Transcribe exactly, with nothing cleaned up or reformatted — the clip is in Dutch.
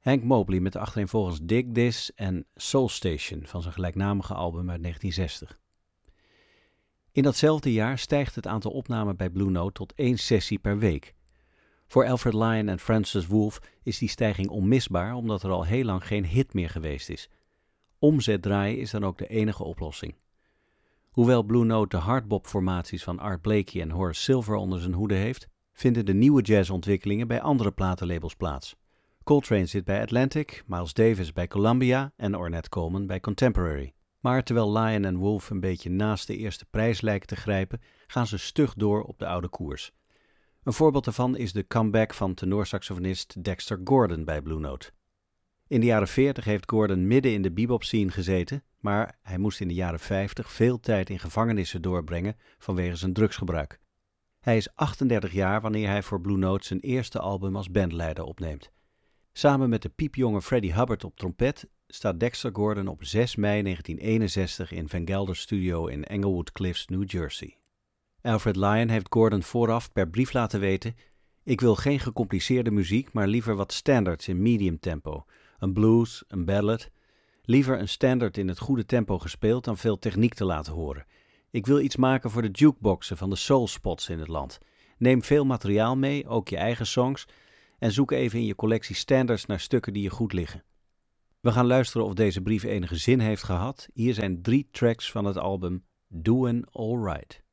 Hank Mobley met achtereenvolgens Dig This en Soul Station van zijn gelijknamige album uit negentien zestig. In datzelfde jaar stijgt het aantal opnamen bij Blue Note tot één sessie per week. Voor Alfred Lion en Francis Wolff is die stijging onmisbaar omdat er al heel lang geen hit meer geweest is. Omzet draaien is dan ook de enige oplossing. Hoewel Blue Note de hardbop-formaties van Art Blakey en Horace Silver onder zijn hoede heeft, vinden de nieuwe jazzontwikkelingen bij andere platenlabels plaats. Coltrane zit bij Atlantic, Miles Davis bij Columbia en Ornette Coleman bij Contemporary. Maar terwijl Lion en Wolff een beetje naast de eerste prijs lijken te grijpen, gaan ze stug door op de oude koers. Een voorbeeld daarvan is de comeback van tenorsaxofonist Dexter Gordon bij Blue Note. In de jaren veertig heeft Gordon midden in de bebop scene gezeten, maar hij moest in de jaren vijftig veel tijd in gevangenissen doorbrengen vanwege zijn drugsgebruik. Hij is achtendertig jaar wanneer hij voor Blue Note zijn eerste album als bandleider opneemt. Samen met de piepjonge Freddie Hubbard op trompet staat Dexter Gordon op zes mei negentien eenenzestig in Van Gelder's studio in Englewood Cliffs, New Jersey. Alfred Lion heeft Gordon vooraf per brief laten weten: ik wil geen gecompliceerde muziek, maar liever wat standards in medium tempo. Een blues, een ballad. Liever een standard in het goede tempo gespeeld dan veel techniek te laten horen. Ik wil iets maken voor de jukeboxen van de soulspots in het land. Neem veel materiaal mee, ook je eigen songs, en zoek even in je collectie standards naar stukken die je goed liggen. We gaan luisteren of deze brief enige zin heeft gehad. Hier zijn drie tracks van het album Doin' All Right.